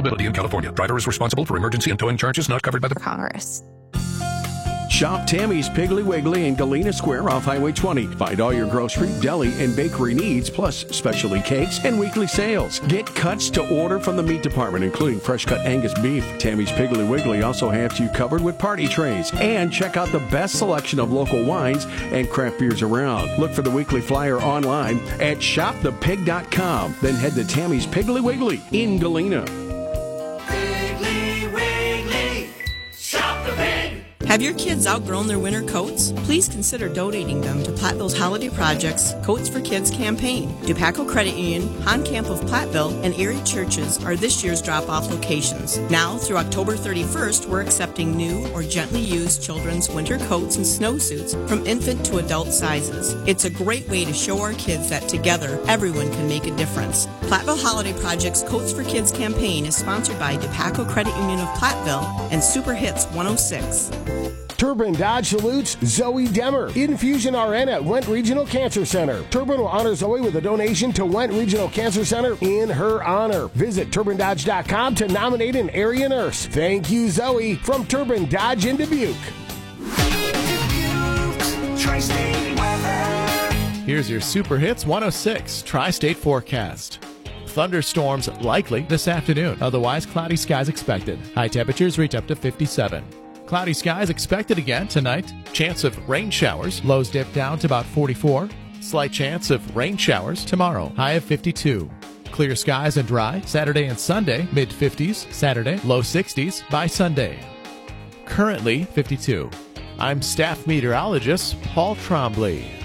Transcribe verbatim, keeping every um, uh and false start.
availability in California. Driver is responsible for emergency and towing charges not covered by the Congress. Shop Tammy's Piggly Wiggly in Galena Square off Highway twenty. Find all your grocery, deli, and bakery needs, plus specialty cakes and weekly sales. Get cuts to order from the meat department, including fresh-cut Angus beef. Tammy's Piggly Wiggly also has you covered with party trays. And check out the best selection of local wines and craft beers around. Look for the weekly flyer online at shop the pig dot com. Then head to Tammy's Piggly Wiggly in Galena. Piggly Wiggly, shop the pig. Have your kids outgrown their winter coats? Please consider donating them to Platteville's Holiday Project's Coats for Kids campaign. DuPaco Credit Union, Honcamp of Platteville, and Erie Churches are this year's drop-off locations. Now, through October thirty-first, we're accepting new or gently used children's winter coats and snowsuits from infant to adult sizes. It's a great way to show our kids that together, everyone can make a difference. Platteville Holiday Project's Coats for Kids campaign is sponsored by DuPaco Credit Union of Platteville and Super Hits one oh six. Turbin Dodge salutes Zoe Demmer, Infusion R N at Went Regional Cancer Center. Turbin will honor Zoe with a donation to Went Regional Cancer Center in her honor. Visit turbin dodge dot com to nominate an area nurse. Thank you, Zoe, from Turbin Dodge in Dubuque. Here's your Super Hits one oh six Tri-State forecast. Thunderstorms likely this afternoon. Otherwise, cloudy skies expected. High temperatures reach up to fifty-seven. Cloudy skies expected again tonight. Chance of rain showers. Lows dip down to about forty-four. Slight chance of rain showers tomorrow. High of fifty-two. Clear skies and dry. Saturday and Sunday, mid fifties. Saturday, low sixties by Sunday. Currently fifty-two. I'm staff meteorologist Paul Trombley.